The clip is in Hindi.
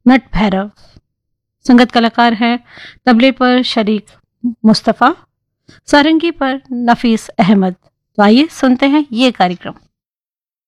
नट भैरव। संगत कलाकार हैं तबले पर शरीक मुस्तफ़ा, सारंगी पर नफीस अहमद। तो आइए सुनते हैं ये कार्यक्रम।